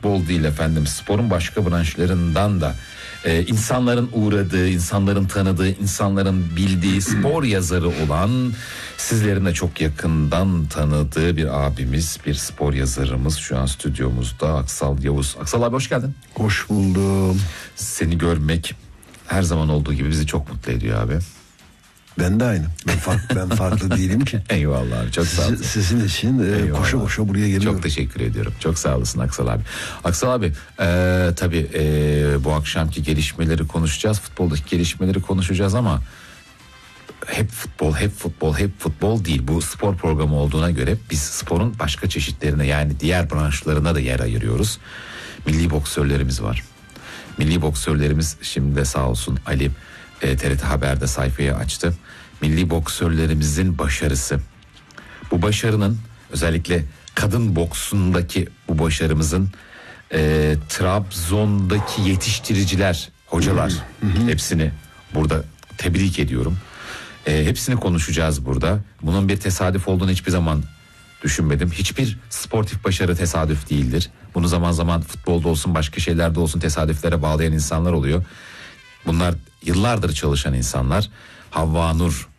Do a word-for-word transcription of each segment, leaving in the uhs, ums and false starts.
futbol değil efendim, sporun başka branşlarından da e, insanların uğradığı, insanların tanıdığı, insanların bildiği spor yazarı olan, sizlerin de çok yakından tanıdığı bir abimiz, bir spor yazarımız şu an stüdyomuzda, Aksal Yavuz. Aksal abi hoş geldin. Hoş buldum. Seni görmek her zaman olduğu gibi bizi çok mutlu ediyor abi. Ben de aynı. Ben farklı, ben farklı değilim ki. Eyvallah abi, çok sağ olasın. Sizin için e, koşa koşa buraya geliyorum. Çok teşekkür ediyorum. Çok sağ olasın Aksal abi. Aksal abi e, tabii e, bu akşamki gelişmeleri konuşacağız. Futboldaki gelişmeleri konuşacağız ama hep futbol, hep futbol, hep futbol değil. Bu spor programı olduğuna göre biz sporun başka çeşitlerine, yani diğer branşlarına da yer ayırıyoruz. Milli boksörlerimiz var. Milli boksörlerimiz şimdi de sağ olsun Ali e, T R T Haber'de sayfayı açtı. Milli boksörlerimizin başarısı. Bu başarının, özellikle kadın boksundaki bu başarımızın e, Trabzon'daki yetiştiriciler, hocalar, hepsini burada tebrik ediyorum. E, hepsini konuşacağız burada. Bunun bir tesadüf olduğunu hiçbir zaman düşünmedim. Hiçbir sportif başarı tesadüf değildir. Bunu zaman zaman futbolda olsun, başka şeylerde olsun tesadüflere bağlayan insanlar oluyor. Bunlar yıllardır çalışan insanlar. Havva Nur,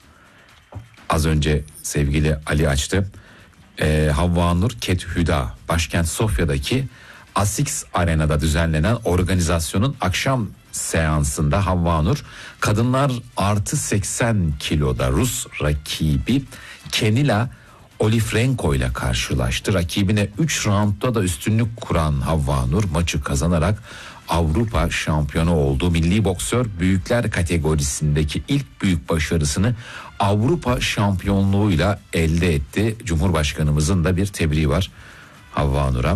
az önce sevgili Ali açtı. Ee, Havva Nur Kethüda, başkent Sofya'daki Asix Arena'da düzenlenen organizasyonun akşam seansında Havva Nur kadınlar artı seksen kiloda Rus rakibi Kenila Olifrenko ile karşılaştı. Rakibine üç roundda da üstünlük kuran Havva Nur maçı kazanarak Avrupa şampiyonu oldu. Milli boksör büyükler kategorisindeki ilk büyük başarısını Avrupa şampiyonluğuyla elde etti. Cumhurbaşkanımızın da bir tebriği var Havva Nur'a.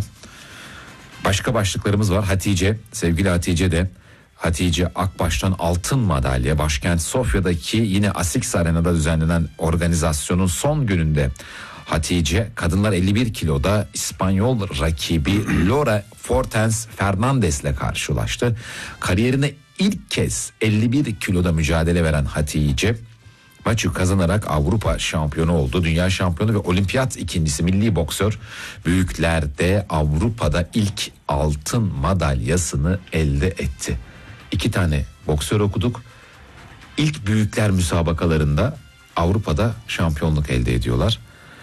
Başka başlıklarımız var. Hatice, sevgili Hatice de Hatice Akbaş'tan altın madalya, başkent Sofya'daki yine Asix Arena'da düzenlenen organizasyonun son gününde Hatice kadınlar elli bir kiloda İspanyol rakibi Laura Fortens Fernandez ile karşılaştı. Kariyerine ilk kez elli bir kiloda mücadele veren Hatice maçı kazanarak Avrupa şampiyonu oldu. Dünya şampiyonu ve olimpiyat ikincisi milli boksör büyüklerde Avrupa'da ilk altın madalyasını elde etti. İki tane boksör okuduk. İlk büyükler müsabakalarında Avrupa'da şampiyonluk elde ediyorlar.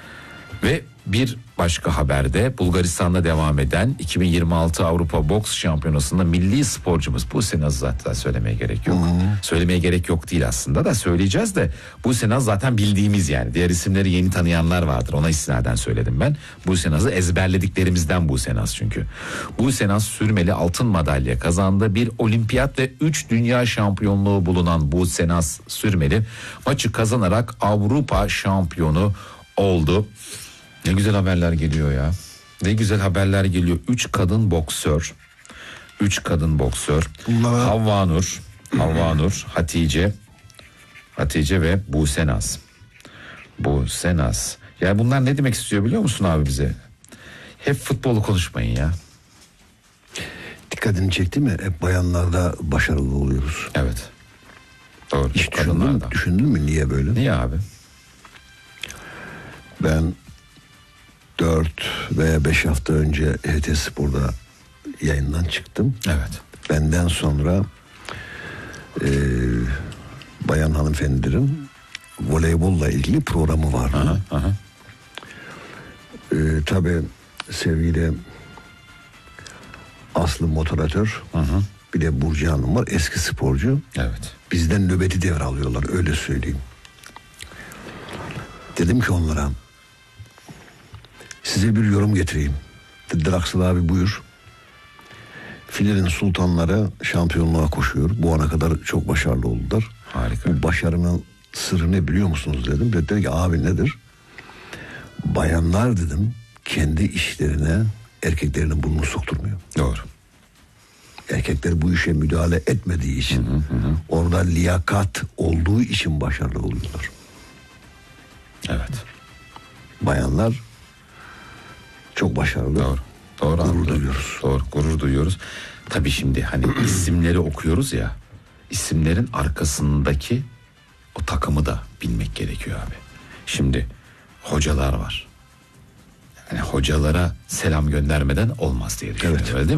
Ve bir başka haberde Bulgaristan'da devam eden iki bin yirmi altı Avrupa Boks Şampiyonası'nda milli sporcumuz, Buse Naz, zaten söylemeye gerek yok. Hmm. Söylemeye gerek yok değil aslında, da söyleyeceğiz de Buse Naz zaten bildiğimiz, yani diğer isimleri yeni tanıyanlar vardır, ona istinaden söyledim ben. Buse Naz'ı ezberlediklerimizden Buse Naz çünkü. Buse Naz sürmeli altın madalya kazandı. Bir olimpiyat ve üç dünya şampiyonluğu bulunan Buse Naz sürmeli maçı kazanarak Avrupa şampiyonu oldu. Ne güzel haberler geliyor ya. Ne güzel haberler geliyor. Üç kadın boksör. Üç kadın boksör. Bunlara... Havva Nur, Havva Nur, Hatice, Hatice ve Buse Naz. Buse Naz. Yani bunlar ne demek istiyor biliyor musun abi bize? Hep futbolu konuşmayın ya. Dikkatini çekti mi? Hep bayanlarda başarılı oluyoruz. Evet. Doğru. Hiç düşündün, düşündün mü niye böyle? Niye abi? Ben dört veya beş hafta önce H T Spor'da yayından çıktım. Evet. Benden sonra e, bayan hanımefendilerin voleybolla ilgili programı vardı. Aha, aha. E, tabii sevgili Aslı moderatör, aha, bir de Burcu Hanım var, eski sporcu. Evet. Bizden nöbeti devralıyorlar, öyle söyleyeyim. Dedim ki onlara, size bir yorum getireyim. Dediler Aksal abi buyur. Filenin sultanları şampiyonluğa koşuyor. Bu ana kadar çok başarılı oldular. Harika. Bu başarının sırrı ne biliyor musunuz dedim. Dediler ki abi nedir? Bayanlar dedim kendi işlerine erkeklerinin burnunu sokturmuyor. Doğru. Erkekler bu işe müdahale etmediği için, hı hı hı, orada liyakat olduğu için başarılı oluyorlar. Evet. Bayanlar çok başarılı. Doğru. Doğru. Gurur duyuyoruz. Doğru. Gurur duyuyoruz. Tabii şimdi hani isimleri okuyoruz ya. İsimlerin arkasındaki o takımı da bilmek gerekiyor abi. Şimdi hocalar var. Yani hocalara selam göndermeden olmaz diye düşünüyorum. Evet. Öyle değil mi?